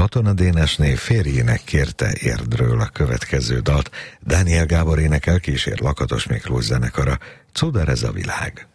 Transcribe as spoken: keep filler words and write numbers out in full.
Katona Dénesné férjének kérte Érdről a következő dalt. Dániel Gábor énekel, kísér Lakatos Miklós zenekara. Cudar ez a világ.